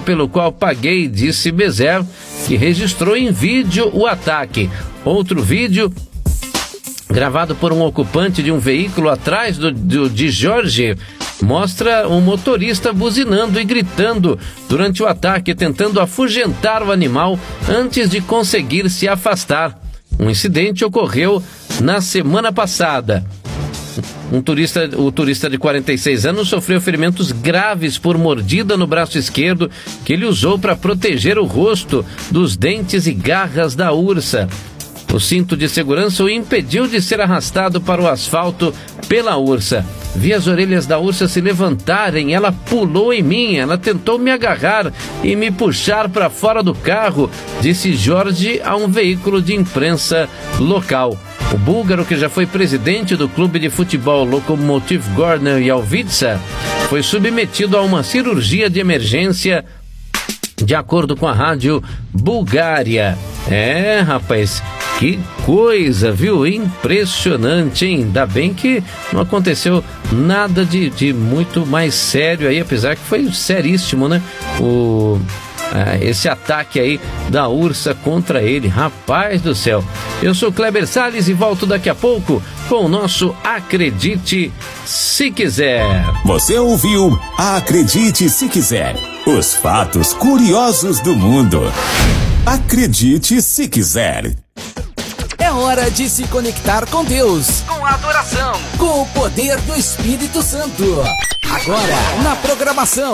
pelo qual paguei, disse Bezer, que registrou em vídeo o ataque. Outro vídeo, gravado por um ocupante de um veículo atrás de Jorge, mostra um motorista buzinando e gritando durante o ataque, tentando afugentar o animal antes de conseguir se afastar. Um incidente ocorreu na semana passada. O turista de 46 anos sofreu ferimentos graves por mordida no braço esquerdo que ele usou para proteger o rosto dos dentes e garras da ursa. O cinto de segurança o impediu de ser arrastado para o asfalto pela ursa. Vi as orelhas da ursa se levantarem, ela pulou em mim, ela tentou me agarrar e me puxar para fora do carro, disse Jorge a um veículo de imprensa local. O búlgaro, que já foi presidente do clube de futebol Lokomotiv Gorna Yalvitsa, foi submetido a uma cirurgia de emergência, de acordo com a rádio Bulgária. Rapaz, que coisa, viu? Impressionante, hein? Ainda bem que não aconteceu nada de muito mais sério aí, apesar que foi seríssimo, né? Esse ataque aí da ursa contra ele, rapaz do céu. Eu sou Kleber Salles e volto daqui a pouco com o nosso Acredite Se Quiser. Você ouviu Acredite Se Quiser, os fatos curiosos do mundo. Acredite Se Quiser. É hora de se conectar com Deus, com adoração, com o poder do Espírito Santo. Agora, na programação